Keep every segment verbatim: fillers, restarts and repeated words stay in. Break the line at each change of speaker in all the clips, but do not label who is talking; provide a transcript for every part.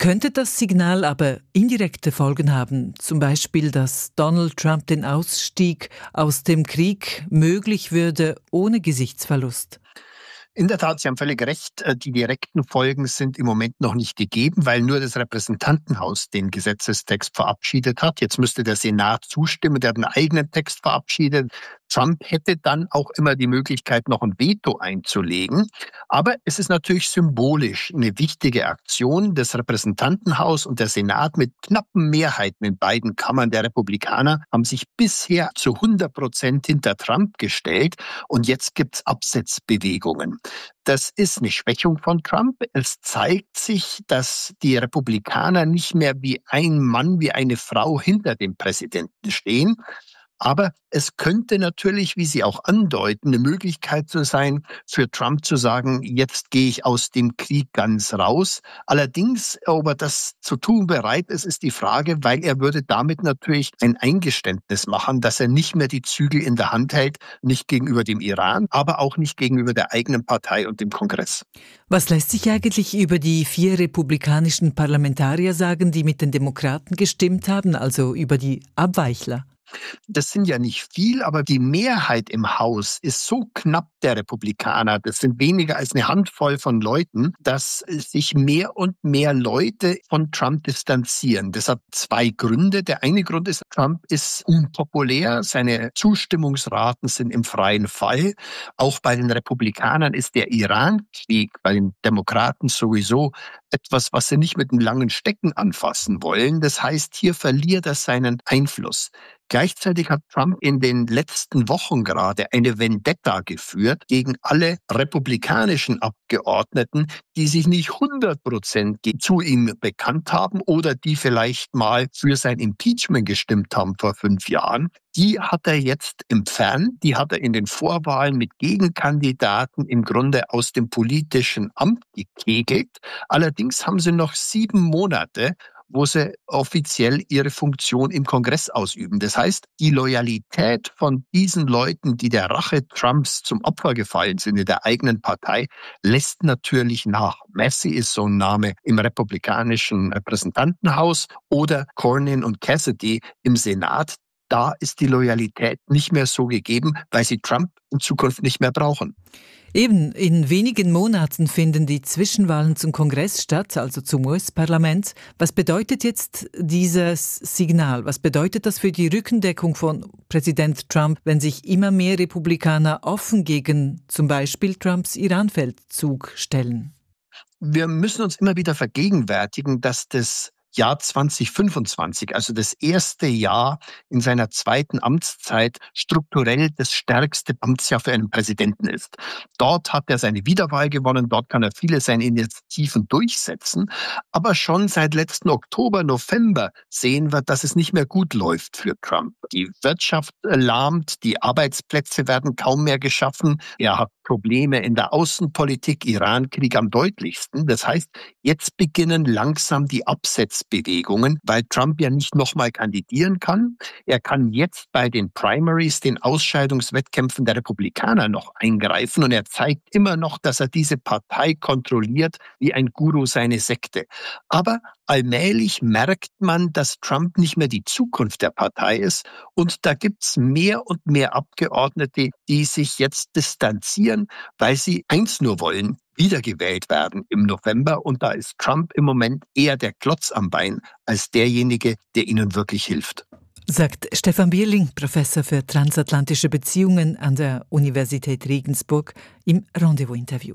Könnte das Signal aber indirekte Folgen haben, zum Beispiel, dass Donald Trump den Ausstieg aus dem Krieg möglich würde ohne Gesichtsverlust?
In der Tat, Sie haben völlig recht. Die direkten Folgen sind im Moment noch nicht gegeben, weil nur das Repräsentantenhaus den Gesetzestext verabschiedet hat. Jetzt müsste der Senat zustimmen, der hat einen eigenen Text verabschiedet. Trump hätte dann auch immer die Möglichkeit, noch ein Veto einzulegen. Aber es ist natürlich symbolisch eine wichtige Aktion. Das Repräsentantenhaus und der Senat mit knappen Mehrheiten in beiden Kammern der Republikaner haben sich bisher zu hundert Prozent hinter Trump gestellt. Und jetzt gibt es Absetzbewegungen. Das ist eine Schwächung von Trump. Es zeigt sich, dass die Republikaner nicht mehr wie ein Mann, wie eine Frau hinter dem Präsidenten stehen. Aber es könnte natürlich, wie Sie auch andeuten, eine Möglichkeit zu sein, für Trump zu sagen, jetzt gehe ich aus dem Krieg ganz raus. Allerdings, ob er das zu tun bereit ist, ist die Frage, weil er würde damit natürlich ein Eingeständnis machen, dass er nicht mehr die Zügel in der Hand hält, nicht gegenüber dem Iran, aber auch nicht gegenüber der eigenen Partei und dem Kongress.
Was lässt sich eigentlich über die vier republikanischen Parlamentarier sagen, die mit den Demokraten gestimmt haben, also über die Abweichler?
Das sind ja nicht viel, aber die Mehrheit im Haus ist so knapp der Republikaner, das sind weniger als eine Handvoll von Leuten, dass sich mehr und mehr Leute von Trump distanzieren. Das hat zwei Gründe. Der eine Grund ist, Trump ist unpopulär, seine Zustimmungsraten sind im freien Fall. Auch bei den Republikanern ist der Iran-Krieg bei den Demokraten sowieso etwas, was sie nicht mit einem langen Stecken anfassen wollen. Das heißt, hier verliert er seinen Einfluss. Gleichzeitig hat Trump in den letzten Wochen gerade eine Vendetta geführt gegen alle republikanischen Abgeordneten, die sich nicht hundert Prozent zu ihm bekannt haben oder die vielleicht mal für sein Impeachment gestimmt haben vor fünf Jahren. Die hat er jetzt entfernt, die hat er in den Vorwahlen mit Gegenkandidaten im Grunde aus dem politischen Amt gekegelt. Allerdings haben sie noch sieben Monate, wo sie offiziell ihre Funktion im Kongress ausüben. Das heißt, die Loyalität von diesen Leuten, die der Rache Trumps zum Opfer gefallen sind in der eigenen Partei, lässt natürlich nach. Massey ist so ein Name im republikanischen Repräsentantenhaus oder Cornyn und Cassidy im Senat. Da ist die Loyalität nicht mehr so gegeben, weil sie Trump in Zukunft nicht mehr brauchen.
Eben, in wenigen Monaten finden die Zwischenwahlen zum Kongress statt, also zum U S-Parlament. Was bedeutet jetzt dieses Signal? Was bedeutet das für die Rückendeckung von Präsident Trump, wenn sich immer mehr Republikaner offen gegen zum Beispiel Trumps Iran-Feldzug stellen?
Wir müssen uns immer wieder vergegenwärtigen, dass das Jahr zwanzig fünfundzwanzig, also das erste Jahr in seiner zweiten Amtszeit, strukturell das stärkste Amtsjahr für einen Präsidenten ist. Dort hat er seine Wiederwahl gewonnen, dort kann er viele seiner Initiativen durchsetzen. Aber schon seit letzten Oktober, November sehen wir, dass es nicht mehr gut läuft für Trump. Die Wirtschaft lahmt, die Arbeitsplätze werden kaum mehr geschaffen. Er hat Probleme in der Außenpolitik, Iran-Krieg am deutlichsten. Das heißt, jetzt beginnen langsam die Absetzbewegungen, weil Trump ja nicht nochmal kandidieren kann. Er kann jetzt bei den Primaries, den Ausscheidungswettkämpfen der Republikaner noch eingreifen und er zeigt immer noch, dass er diese Partei kontrolliert wie ein Guru seine Sekte. Aber allmählich merkt man, dass Trump nicht mehr die Zukunft der Partei ist und da gibt's mehr und mehr Abgeordnete, die sich jetzt distanzieren, weil sie eins nur wollen: wiedergewählt werden im November. Und da ist Trump im Moment eher der Klotz am Bein als derjenige, der ihnen wirklich hilft.
Sagt Stefan Bierling, Professor für transatlantische Beziehungen an der Universität Regensburg, im Rendezvous-Interview.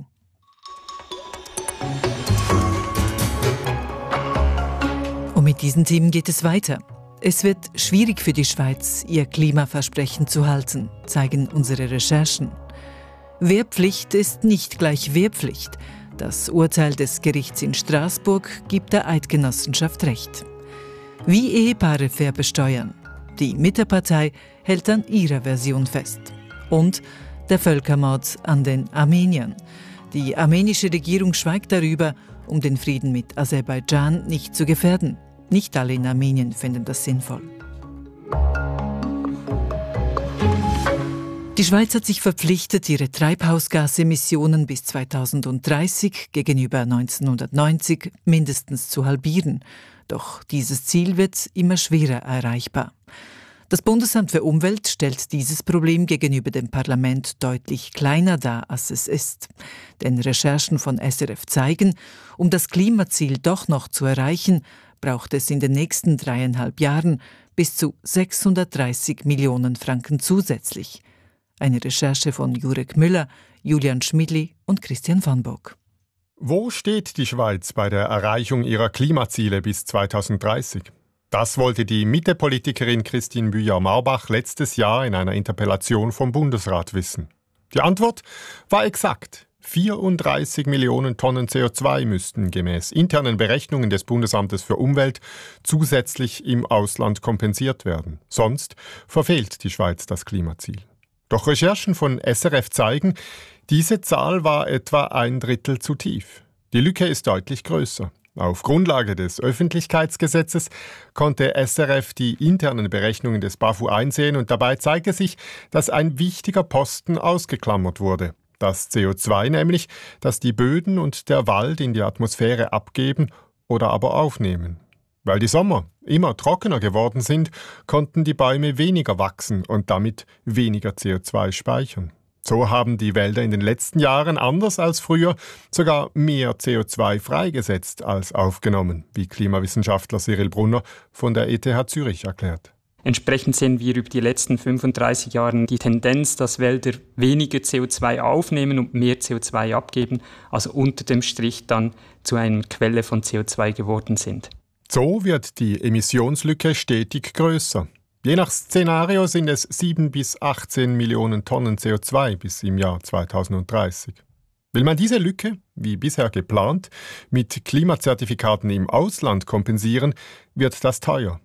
Und mit diesen Themen geht es weiter. Es wird schwierig für die Schweiz, ihr Klimaversprechen zu halten, zeigen unsere Recherchen. Wehrpflicht ist nicht gleich Wehrpflicht. Das Urteil des Gerichts in Straßburg gibt der Eidgenossenschaft Recht. Wie Ehepaare fair besteuern? Die Mittepartei hält an ihrer Version fest. Und der Völkermord an den Armeniern. Die armenische Regierung schweigt darüber, um den Frieden mit Aserbaidschan nicht zu gefährden. Nicht alle in Armenien finden das sinnvoll. Die Schweiz hat sich verpflichtet, ihre Treibhausgasemissionen bis zweitausenddreißig gegenüber neunzehnhundertneunzig mindestens zu halbieren. Doch dieses Ziel wird immer schwerer erreichbar. Das Bundesamt für Umwelt stellt dieses Problem gegenüber dem Parlament deutlich kleiner dar, als es ist. Denn Recherchen von S R F zeigen, um das Klimaziel doch noch zu erreichen, braucht es in den nächsten dreieinhalb Jahren bis zu sechshundertdreißig Millionen Franken zusätzlich. Eine Recherche von Jurek Müller, Julian Schmidli und Christian van Bock.
Wo steht die Schweiz bei der Erreichung ihrer Klimaziele bis zweitausenddreißig? Das wollte die Mitte-Politikerin Christine Büjar-Marbach letztes Jahr in einer Interpellation vom Bundesrat wissen. Die Antwort war exakt. vierunddreißig Millionen Tonnen C O zwei müssten gemäß internen Berechnungen des Bundesamtes für Umwelt zusätzlich im Ausland kompensiert werden. Sonst verfehlt die Schweiz das Klimaziel. Doch Recherchen von S R F zeigen, diese Zahl war etwa ein Drittel zu tief. Die Lücke ist deutlich größer. Auf Grundlage des Öffentlichkeitsgesetzes konnte S R F die internen Berechnungen des BAFU einsehen und dabei zeigte sich, dass ein wichtiger Posten ausgeklammert wurde. Das C O zwei nämlich, das die Böden und der Wald in die Atmosphäre abgeben oder aber aufnehmen. Weil die Sommer immer trockener geworden sind, konnten die Bäume weniger wachsen und damit weniger C O zwei speichern. So haben die Wälder in den letzten Jahren, anders als früher, sogar mehr C O zwei freigesetzt als aufgenommen, wie Klimawissenschaftler Cyril Brunner von der E T H Zürich erklärt.
Entsprechend sehen wir über die letzten fünfunddreißig Jahre die Tendenz, dass Wälder weniger C O zwei aufnehmen und mehr C O zwei abgeben, also unter dem Strich dann zu einer Quelle von C O zwei geworden sind.
So wird die Emissionslücke stetig größer. Je nach Szenario sind es sieben bis achtzehn Millionen Tonnen C O zwei bis im Jahr zweitausenddreißig. Will man diese Lücke, wie bisher geplant, mit Klimazertifikaten im Ausland kompensieren, wird das teuer.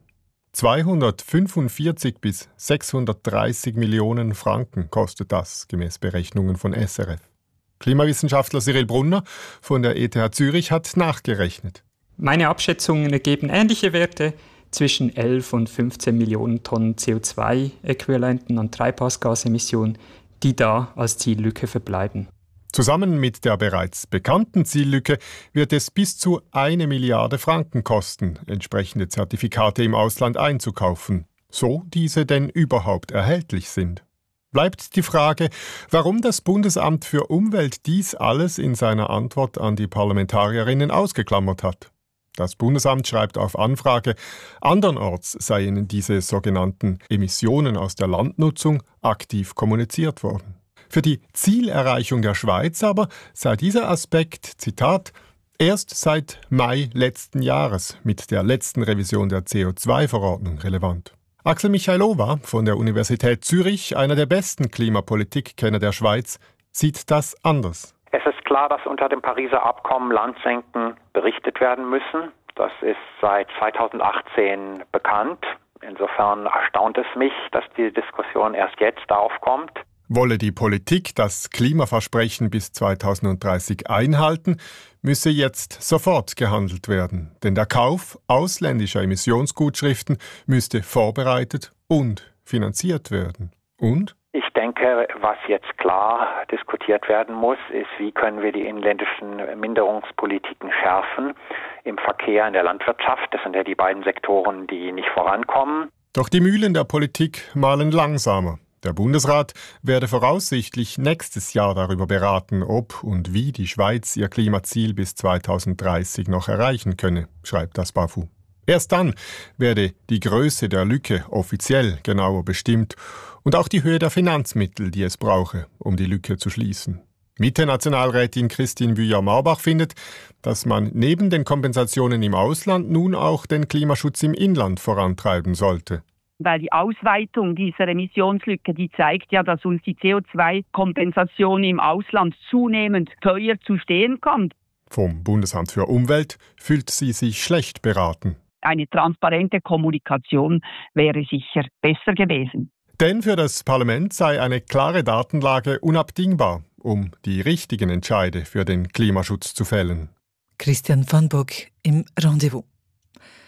zweihundertfünfundvierzig bis sechshundertdreißig Millionen Franken kostet das, gemäß Berechnungen von S R F. Klimawissenschaftler Cyril Brunner von der E T H Zürich hat nachgerechnet.
Meine Abschätzungen ergeben ähnliche Werte zwischen elf und fünfzehn Millionen Tonnen C O zwei Äquivalenten an Treibhausgasemissionen, die da als Ziellücke verbleiben.
Zusammen mit der bereits bekannten Ziellücke wird es bis zu eine Milliarde Franken kosten, entsprechende Zertifikate im Ausland einzukaufen, so diese denn überhaupt erhältlich sind. Bleibt die Frage, warum das Bundesamt für Umwelt dies alles in seiner Antwort an die Parlamentarierinnen ausgeklammert hat. Das Bundesamt schreibt auf Anfrage, andernorts seien diese sogenannten Emissionen aus der Landnutzung aktiv kommuniziert worden. Für die Zielerreichung der Schweiz aber sei dieser Aspekt, Zitat, erst seit Mai letzten Jahres mit der letzten Revision der C O zwei Verordnung relevant. Axel Michailova von der Universität Zürich, einer der besten Klimapolitikkenner der Schweiz, sieht das anders.
Es ist klar, dass unter dem Pariser Abkommen Landsenken berichtet werden müssen. Das ist seit zweitausendachtzehn bekannt. Insofern erstaunt es mich, dass die Diskussion erst jetzt aufkommt.
Wolle die Politik das Klimaversprechen bis zweitausenddreißig einhalten, müsse jetzt sofort gehandelt werden. Denn der Kauf ausländischer Emissionsgutschriften müsste vorbereitet und finanziert werden. Und?
Ich denke, was jetzt klar diskutiert werden muss, ist, wie können wir die inländischen Minderungspolitiken schärfen im Verkehr, in der Landwirtschaft. Das sind ja die beiden Sektoren, die nicht vorankommen.
Doch die Mühlen der Politik mahlen langsamer. Der Bundesrat werde voraussichtlich nächstes Jahr darüber beraten, ob und wie die Schweiz ihr Klimaziel bis zweitausenddreißig noch erreichen könne, schreibt das BAFU. Erst dann werde die Größe der Lücke offiziell genauer bestimmt und auch die Höhe der Finanzmittel, die es brauche, um die Lücke zu schließen. Mitte-Nationalrätin Christine Büjar-Marbach findet, dass man neben den Kompensationen im Ausland nun auch den Klimaschutz im Inland vorantreiben sollte.
Weil die Ausweitung dieser Emissionslücke, die zeigt ja, dass uns die C O zwei Kompensation im Ausland zunehmend teuer zu stehen kommt.
Vom Bundesamt für Umwelt fühlt sie sich schlecht beraten.
Eine transparente Kommunikation wäre sicher besser gewesen.
Denn für das Parlament sei eine klare Datenlage unabdingbar, um die richtigen Entscheide für den Klimaschutz zu fällen.
Christian van Bock im Rendezvous.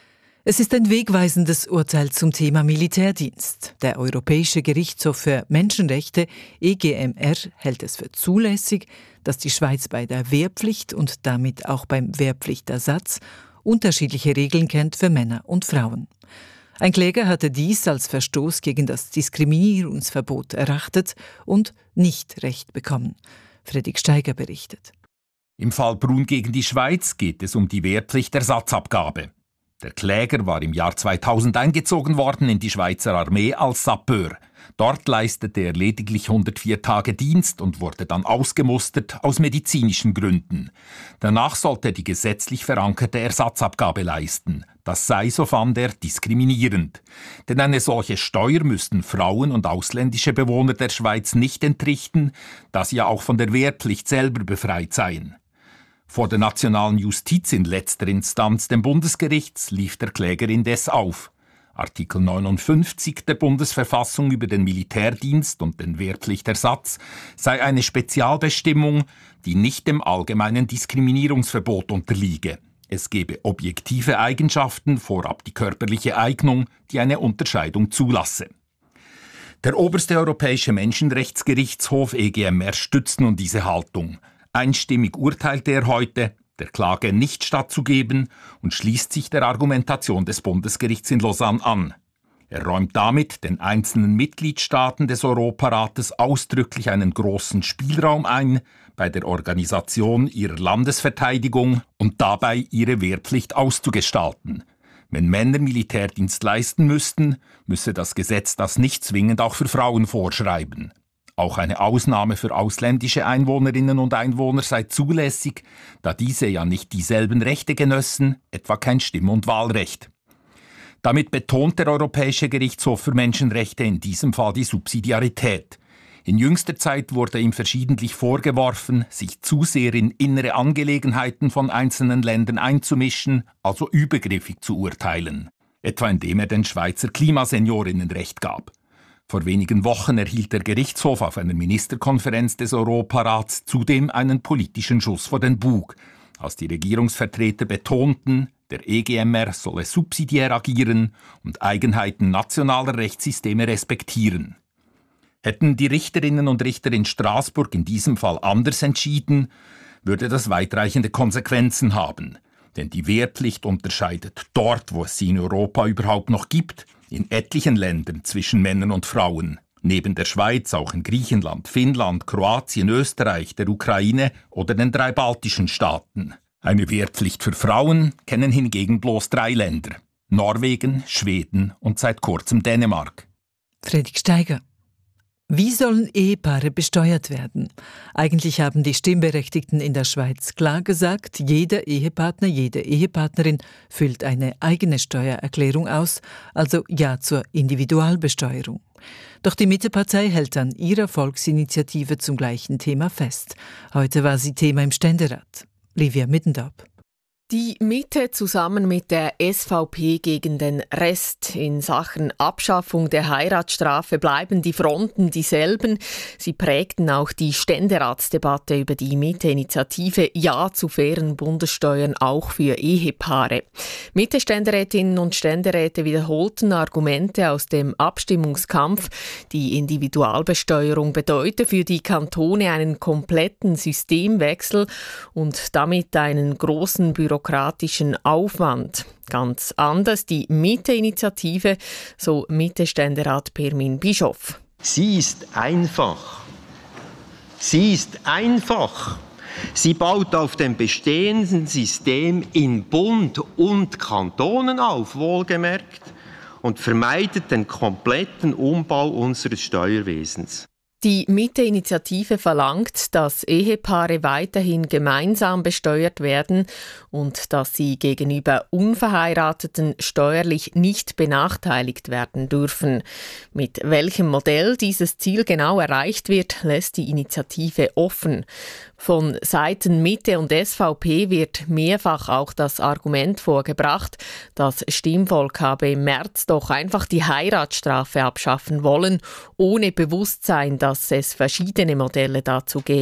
Es ist ein wegweisendes Urteil zum Thema Militärdienst. Der Europäische Gerichtshof für Menschenrechte, E G M R, hält es für zulässig, dass die Schweiz bei der Wehrpflicht und damit auch beim Wehrpflichtersatz unterschiedliche Regeln kennt für Männer und Frauen. Ein Kläger hatte dies als Verstoß gegen das Diskriminierungsverbot erachtet und nicht Recht bekommen. Fredrik Steiger berichtet.
Im Fall Brun gegen die Schweiz geht es um die Wehrpflichtersatzabgabe. Der Kläger war im Jahr zweitausend eingezogen worden in die Schweizer Armee als Sapeur. Dort leistete er lediglich hundertvier Tage Dienst und wurde dann ausgemustert aus medizinischen Gründen. Danach sollte er die gesetzlich verankerte Ersatzabgabe leisten. Das sei, so fand er, diskriminierend. Denn eine solche Steuer müssten Frauen und ausländische Bewohner der Schweiz nicht entrichten, da sie ja auch von der Wehrpflicht selber befreit seien. Vor der nationalen Justiz in letzter Instanz, dem Bundesgericht, lief der Kläger indes auf. Artikel neunundfünfzig der Bundesverfassung über den Militärdienst und den Wehrpflichtersatz sei eine Spezialbestimmung, die nicht dem allgemeinen Diskriminierungsverbot unterliege. Es gebe objektive Eigenschaften, vorab die körperliche Eignung, die eine Unterscheidung zulasse. Der oberste Europäische Menschenrechtsgerichtshof E G M R stützt nun diese Haltung. Einstimmig urteilte er heute, der Klage nicht stattzugeben und schließt sich der Argumentation des Bundesgerichts in Lausanne an. Er räumt damit den einzelnen Mitgliedstaaten des Europarates ausdrücklich einen großen Spielraum ein bei der Organisation ihrer Landesverteidigung und dabei ihre Wehrpflicht auszugestalten. Wenn Männer Militärdienst leisten müssten, müsse das Gesetz das nicht zwingend auch für Frauen vorschreiben. Auch eine Ausnahme für ausländische Einwohnerinnen und Einwohner sei zulässig, da diese ja nicht dieselben Rechte genössen, etwa kein Stimm- und Wahlrecht. Damit betont der Europäische Gerichtshof für Menschenrechte in diesem Fall die Subsidiarität. In jüngster Zeit wurde ihm verschiedentlich vorgeworfen, sich zu sehr in innere Angelegenheiten von einzelnen Ländern einzumischen, also übergriffig zu urteilen. Etwa indem er den Schweizer Klimaseniorinnen Recht gab. Vor wenigen Wochen erhielt der Gerichtshof auf einer Ministerkonferenz des Europarats zudem einen politischen Schuss vor den Bug, als die Regierungsvertreter betonten, der E G M R solle subsidiär agieren und Eigenheiten nationaler Rechtssysteme respektieren. Hätten die Richterinnen und Richter in Straßburg in diesem Fall anders entschieden, würde das weitreichende Konsequenzen haben. Denn die Wehrpflicht unterscheidet dort, wo es sie in Europa überhaupt noch gibt, in etlichen Ländern zwischen Männern und Frauen. Neben der Schweiz auch in Griechenland, Finnland, Kroatien, Österreich, der Ukraine oder den drei baltischen Staaten. Eine Wehrpflicht für Frauen kennen hingegen bloß drei Länder: Norwegen, Schweden und seit kurzem Dänemark.
Fredrik Steiger. Wie sollen Ehepaare besteuert werden? Eigentlich haben die Stimmberechtigten in der Schweiz klar gesagt, jeder Ehepartner, jede Ehepartnerin füllt eine eigene Steuererklärung aus, also Ja zur Individualbesteuerung. Doch die Mittepartei hält an ihrer Volksinitiative zum gleichen Thema fest. Heute war sie Thema im Ständerat. Livia Middendorp.
Die Mitte zusammen mit der S V P gegen den Rest. In Sachen Abschaffung der Heiratsstrafe bleiben die Fronten dieselben. Sie prägten auch die Ständeratsdebatte über die Mitte-Initiative Ja zu fairen Bundessteuern auch für Ehepaare. Mitte-Ständerätinnen und Ständeräte wiederholten Argumente aus dem Abstimmungskampf. Die Individualbesteuerung bedeute für die Kantone einen kompletten Systemwechsel und damit einen großen bürokratischen Aufwand. Ganz anders die Mitte-Initiative, so Mitte-Ständerat Pirmin Bischoff.
Sie ist einfach. Sie ist einfach. Sie baut auf dem bestehenden System in Bund und Kantonen auf, wohlgemerkt, und vermeidet den kompletten Umbau unseres Steuerwesens.
Die Mitte-Initiative verlangt, dass Ehepaare weiterhin gemeinsam besteuert werden und dass sie gegenüber Unverheirateten steuerlich nicht benachteiligt werden dürfen. Mit welchem Modell dieses Ziel genau erreicht wird, lässt die Initiative offen. Von Seiten Mitte und S V P wird mehrfach auch das Argument vorgebracht, das Stimmvolk habe im März doch einfach die Heiratsstrafe abschaffen wollen, ohne Bewusstsein, dass es verschiedene Modelle dazu gäbe.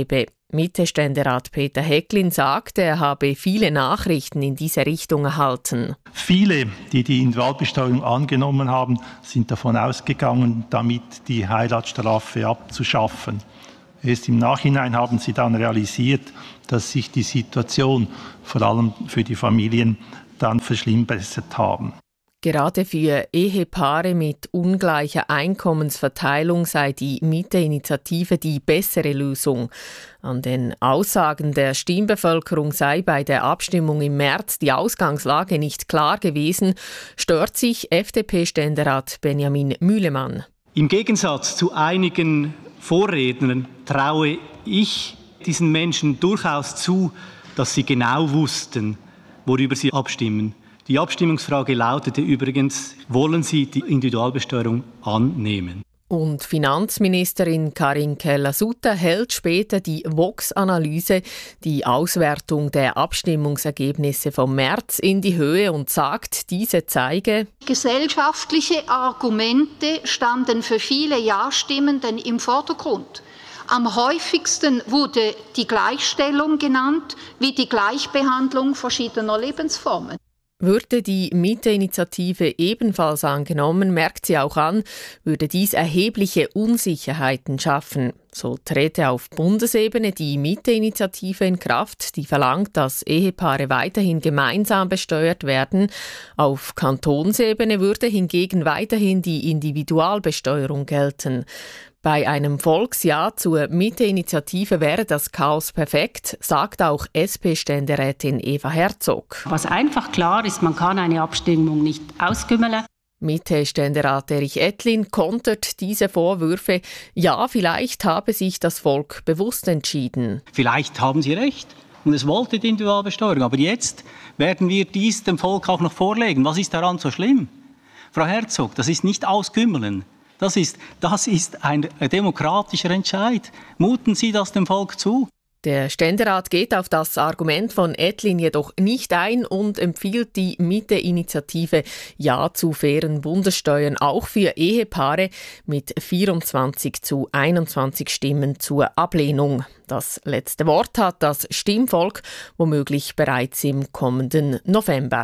Mitte-Ständerat Peter Häcklin sagte, er habe viele Nachrichten in diese Richtung erhalten.
Viele, die die Individualbesteuerung angenommen haben, sind davon ausgegangen, damit die Heiratsstrafe abzuschaffen. Erst im Nachhinein haben sie dann realisiert, dass sich die Situation vor allem für die Familien dann verschlimmbessert haben.
Gerade für Ehepaare mit ungleicher Einkommensverteilung sei die Mitte-Initiative die bessere Lösung. An den Aussagen der Stimmbevölkerung sei bei der Abstimmung im März die Ausgangslage nicht klar gewesen, stört sich F D P-Ständerat Benjamin Mühlemann.
Im Gegensatz zu einigen Vorrednern traue ich diesen Menschen durchaus zu, dass sie genau wussten, worüber sie abstimmen. Die Abstimmungsfrage lautete übrigens, wollen Sie die Individualbesteuerung annehmen?
Und Finanzministerin Karin Keller-Sutter hält später die Vox-Analyse, die Auswertung der Abstimmungsergebnisse vom März, in die Höhe und sagt, diese zeige:
Gesellschaftliche Argumente standen für viele Ja-Stimmenden im Vordergrund. Am häufigsten wurde die Gleichstellung genannt, wie die Gleichbehandlung verschiedener Lebensformen.
Würde die Mitte-Initiative ebenfalls angenommen, merkt sie auch an, würde dies erhebliche Unsicherheiten schaffen. So trete auf Bundesebene die Mitte-Initiative in Kraft, die verlangt, dass Ehepaare weiterhin gemeinsam besteuert werden. Auf Kantonsebene würde hingegen weiterhin die Individualbesteuerung gelten. Bei einem Volksja zur Mitte-Initiative wäre das Chaos perfekt, sagt auch S P-Ständerätin Eva Herzog.
Was einfach klar ist, man kann eine Abstimmung nicht auskümmeln.
Mitte-Ständerat Erich Ettlin kontert diese Vorwürfe. Ja, vielleicht habe sich das Volk bewusst entschieden.
Vielleicht haben Sie recht und es wollte die Individualbesteuerung. Aber jetzt werden wir dies dem Volk auch noch vorlegen. Was ist daran so schlimm? Frau Herzog, das ist nicht auskümmeln. Das ist, das ist ein demokratischer Entscheid. Muten Sie das dem Volk zu.
Der Ständerat geht auf das Argument von Ettlin jedoch nicht ein und empfiehlt die Mitte-Initiative Ja zu fairen Bundessteuern auch für Ehepaare mit vierundzwanzig zu einundzwanzig Stimmen zur Ablehnung. Das letzte Wort hat das Stimmvolk womöglich bereits im kommenden November.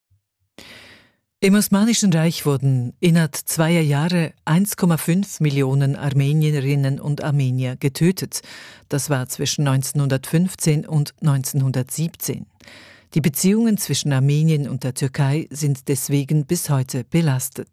Im Osmanischen Reich wurden innerhalb zweier Jahre eins Komma fünf Millionen Armenierinnen und Armenier getötet. Das war zwischen neunzehnhundertfünfzehn und neunzehnhundertsiebzehn. Die Beziehungen zwischen Armenien und der Türkei sind deswegen bis heute belastet.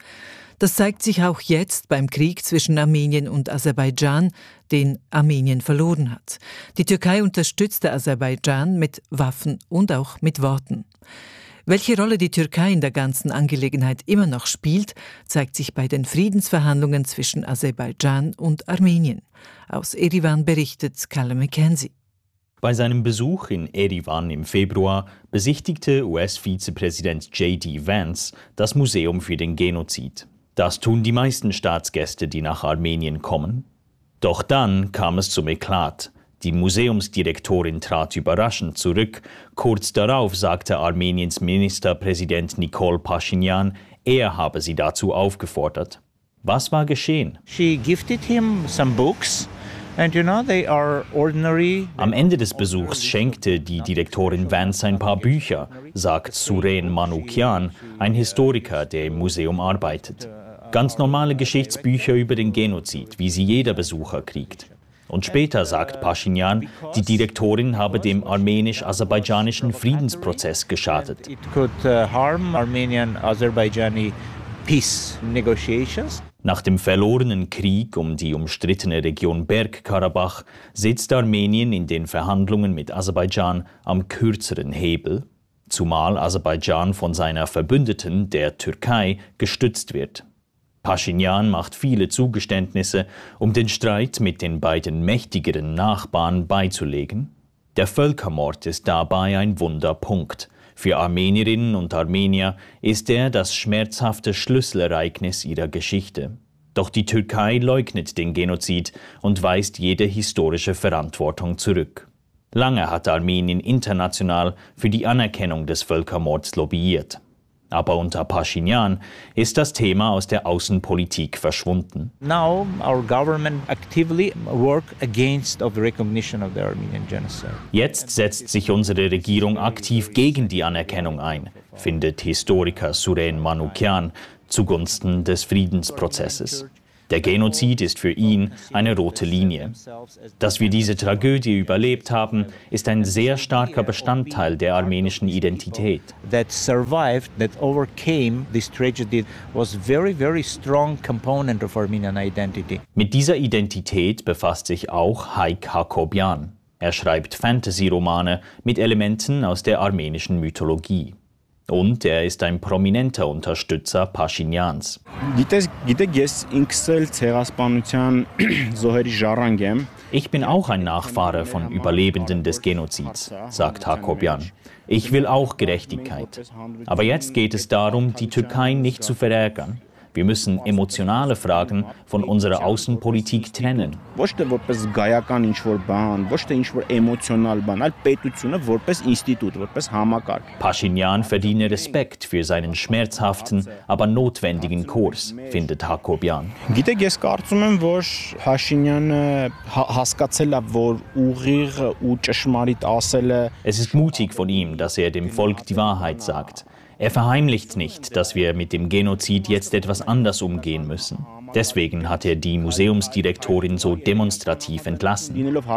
Das zeigt sich auch jetzt beim Krieg zwischen Armenien und Aserbaidschan, den Armenien verloren hat. Die Türkei unterstützte Aserbaidschan mit Waffen und auch mit Worten. Welche Rolle die Türkei in der ganzen Angelegenheit immer noch spielt, zeigt sich bei den Friedensverhandlungen zwischen Aserbaidschan und Armenien. Aus Erivan berichtet Callum McKenzie.
Bei seinem Besuch in Erivan im Februar besichtigte U S-Vizepräsident J D Vance das Museum für den Genozid. Das tun die meisten Staatsgäste, die nach Armenien kommen. Doch dann kam es zum Eklat. Die Museumsdirektorin trat überraschend zurück. Kurz darauf sagte Armeniens Ministerpräsident Nikol Pashinyan, er habe sie dazu aufgefordert. Was war geschehen?
She gifted him some books. And you know, they are ordinary.
Am Ende des Besuchs schenkte die Direktorin Vance ein paar Bücher, sagt Suren Manoukian, ein Historiker, der im Museum arbeitet. Ganz normale Geschichtsbücher über den Genozid, wie sie jeder Besucher kriegt. Und später sagt Pashinyan, die Direktorin habe dem armenisch-aserbaidschanischen Friedensprozess geschadet.
It could uh, harm Armenian-Azerbaijani peace negotiations.
Nach dem verlorenen Krieg um die umstrittene Region Bergkarabach sitzt Armenien in den Verhandlungen mit Aserbaidschan am kürzeren Hebel, zumal Aserbaidschan von seiner Verbündeten, der Türkei, gestützt wird. Pashinyan macht viele Zugeständnisse, um den Streit mit den beiden mächtigeren Nachbarn beizulegen. Der Völkermord ist dabei ein Wunderpunkt. Für Armenierinnen und Armenier ist er das schmerzhafte Schlüsselereignis ihrer Geschichte. Doch die Türkei leugnet den Genozid und weist jede historische Verantwortung zurück. Lange hat Armenien international für die Anerkennung des Völkermords lobbyiert. Aber unter Pashinyan ist das Thema aus der Außenpolitik verschwunden.
Now our government actively work against of the recognition of the Armenian genocide.
Jetzt setzt sich unsere Regierung aktiv gegen die Anerkennung ein, findet Historiker Suren Manukyan zugunsten des Friedensprozesses. Der Genozid ist für ihn eine rote Linie. Dass wir diese Tragödie überlebt haben, ist ein sehr starker Bestandteil der armenischen Identität.
That survived, that overcame this tragedy was very, very strong component of Armenian identity.
Mit dieser Identität befasst sich auch Haik Hakobian. Er schreibt Fantasy-Romane mit Elementen aus der armenischen Mythologie. Und er ist ein prominenter Unterstützer Pashinyans. Ich bin auch ein Nachfahre von Überlebenden des Genozids, sagt Hakobian. Ich will auch Gerechtigkeit. Aber jetzt geht es darum, die Türkei nicht zu verärgern. Wir müssen emotionale Fragen von unserer Außenpolitik trennen. Pashinyan verdiene Respekt für seinen schmerzhaften, aber notwendigen Kurs, findet Hakobian. Es ist mutig von ihm, dass er dem Volk die Wahrheit sagt. Er verheimlicht nicht, dass wir mit dem Genozid jetzt etwas anders umgehen müssen. Deswegen hat er die Museumsdirektorin so demonstrativ entlassen.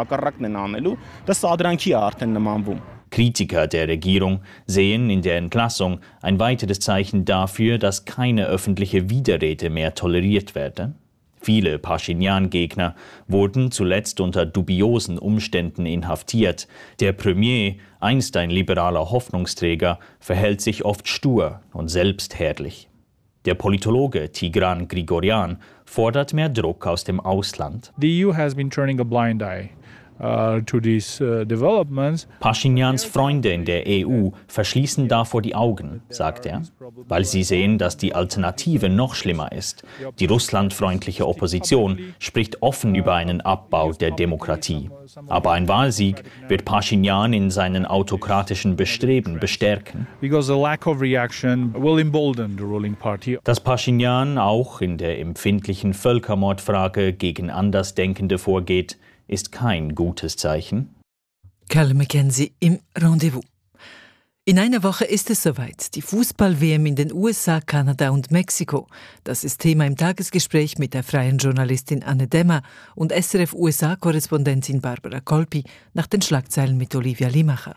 Kritiker der Regierung sehen in der Entlassung ein weiteres Zeichen dafür, dass keine öffentliche Widerrede mehr toleriert werde. Viele Pashinyan-Gegner wurden zuletzt unter dubiosen Umständen inhaftiert. Der Premier, einst ein liberaler Hoffnungsträger, verhält sich oft stur und selbstherrlich. Der Politologe Tigran Grigoryan fordert mehr Druck aus dem Ausland.
The E U has been turning a blind eye. Uh, to these, uh, developments.
Pashinyans Freunde in der E U verschließen davor die Augen, sagt er, weil sie sehen, dass die Alternative noch schlimmer ist. Die russlandfreundliche Opposition spricht offen über einen Abbau der Demokratie. Aber ein Wahlsieg wird Pashinyan in seinen autokratischen Bestreben bestärken.
Because the lack of reaction will embolden the ruling party.
Dass Pashinyan auch in der empfindlichen Völkermordfrage gegen Andersdenkende vorgeht, ist kein gutes Zeichen.
Carl Mackenzie im Rendezvous. In einer Woche ist es soweit. Die Fußball-W M in den U S A, Kanada und Mexiko. Das ist Thema im Tagesgespräch mit der freien Journalistin Anne Demmer und S R F-U S A-Korrespondentin Barbara Kolpi nach den Schlagzeilen mit Olivia Limacher.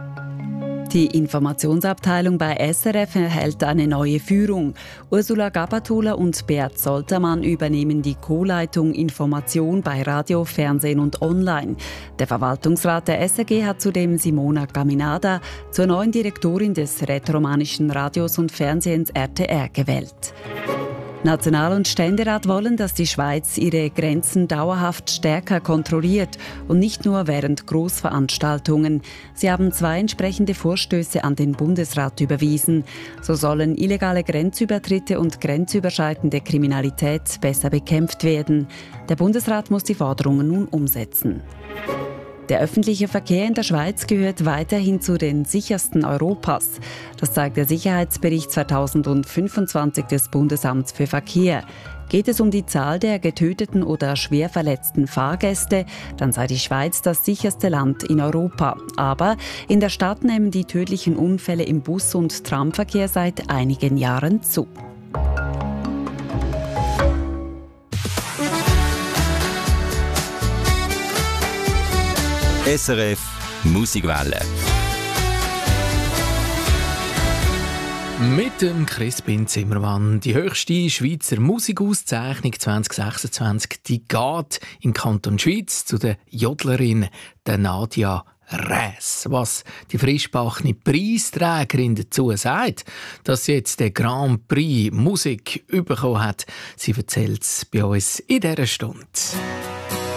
Die Informationsabteilung bei S R F erhält eine neue Führung. Ursula Gabatuller und Bert Soltermann übernehmen die Co-Leitung Information bei Radio, Fernsehen und Online. Der Verwaltungsrat der S R G hat zudem Simona Caminada zur neuen Direktorin des rätoromanischen Radios und Fernsehens R T R gewählt. National- und Ständerat wollen, dass die Schweiz ihre Grenzen dauerhaft stärker kontrolliert und nicht nur während Großveranstaltungen. Sie haben zwei entsprechende Vorstöße an den Bundesrat überwiesen. So sollen illegale Grenzübertritte und grenzüberschreitende Kriminalität besser bekämpft werden. Der Bundesrat muss die Forderungen nun umsetzen. Der öffentliche Verkehr in der Schweiz gehört weiterhin zu den sichersten Europas. Das zeigt der Sicherheitsbericht zweitausendfünfundzwanzig des Bundesamts für Verkehr. Geht es um die Zahl der getöteten oder schwer verletzten Fahrgäste, dann sei die Schweiz das sicherste Land in Europa. Aber in der Stadt nehmen die tödlichen Unfälle im Bus- und Tramverkehr seit einigen Jahren zu.
S R F Musikwelle.
Mit dem Crispin Zimmermann. Die höchste Schweizer Musikauszeichnung zwanzig sechsundzwanzig, die geht im Kanton Schweiz zu der Jodlerin der Nadia Räss. Was die frischbackene Preisträgerin dazu sagt, dass sie jetzt den Grand Prix Musik bekommen hat, sie erzählt es bei uns in dieser Stunde.